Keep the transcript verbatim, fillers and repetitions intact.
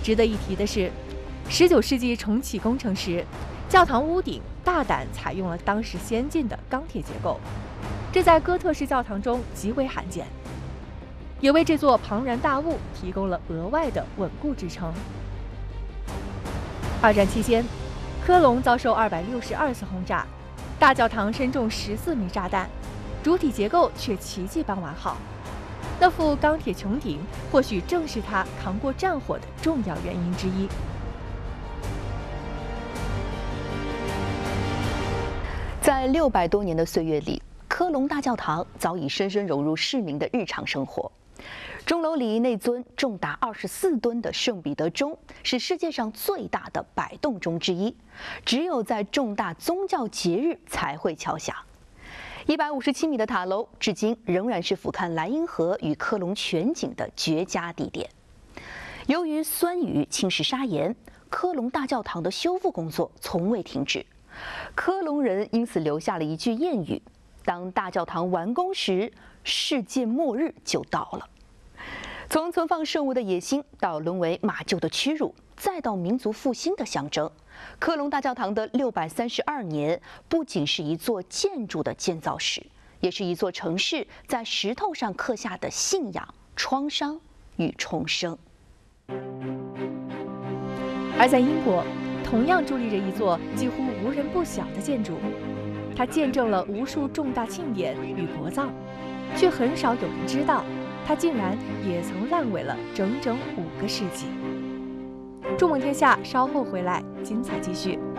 值得一提的是，十九世纪重启工程时，教堂屋顶大胆采用了当时先进的钢铁结构，这在哥特式教堂中极为罕见，也为这座庞然大物提供了额外的稳固支撑。二战期间，科隆遭受二百六十二次轰炸，大教堂身中十四枚炸弹，主体结构却奇迹般完好。那副钢铁穹顶或许正是它扛过战火的重要原因之一。 在六百多年的岁月里，科隆大教堂早已深深融入市民的日常生活。钟楼里那尊重达二十四吨的圣彼得钟是世界上最大的百动钟之一，只有在重大宗教节日才会敲响。一百五十七米的塔楼，至今仍然是俯瞰莱茵河与科隆全景的绝佳地点。由于酸雨侵蚀砂岩，科隆大教堂的修复工作从未停止。科隆人因此留下了一句谚语：当大教堂完工时，世界末日就到了。从存放圣物的野心，到沦为马厩的屈辱，再到民族复兴的象征，科隆大教堂的六百三十二年，不仅是一座建筑的建造史，也是一座城市在石头上刻下的信仰、创伤与重生。 而在英国，同样伫立着一座几乎无人不晓的建筑，它见证了无数重大庆典与国葬，却很少有人知道，它竟然也曾烂尾了整整五个世纪。筑梦天下稍后回来，精彩继续。